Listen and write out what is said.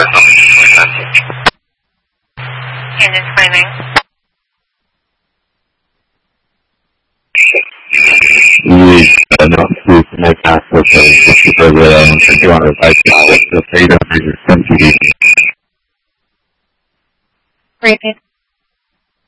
Engine 29. We not to make access to the 205 the freedom is 20. Repeat.